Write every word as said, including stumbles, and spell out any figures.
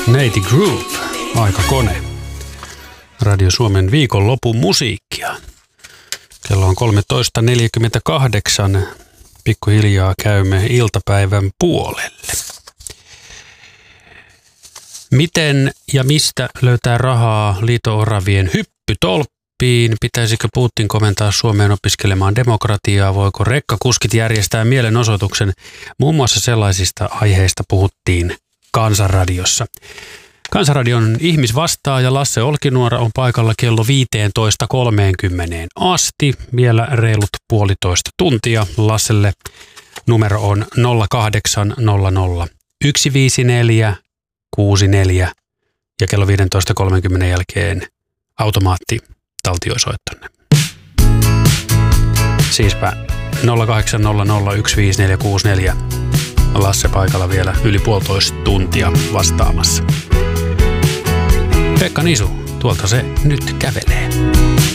Neiti Groove, aikakone. Radio Suomen viikonlopun musiikkia. Kello on kolmetoista neljäkymmentäkahdeksan. Pikkuhiljaa käymme iltapäivän puolelle. Miten ja mistä löytää rahaa liito-oravien hyppytolppiin? Pitäisikö Putin komentaa Suomeen opiskelemaan demokratiaa? Voiko rekkakuskit järjestää mielenosoituksen? Muun muassa sellaisista aiheista puhuttiin Kansanradiossa. Kansanradion ihmisvastaaja Lasse Olkinuora on paikalla kello viisitoista kolmekymmentä asti. Vielä reilut puolitoista tuntia. Lasselle numero on nolla kahdeksan nolla nolla yksi viisi neljä kuusi neljä ja kello viisitoista kolmekymmentä jälkeen automaatti taltioisoittonne. Siispä nolla kahdeksan nolla nolla yksi viisi neljä kuusi neljä. Lasse paikalla vielä yli puolitoista tuntia vastaamassa. Pekka Nisu, tuolta se nyt kävelee.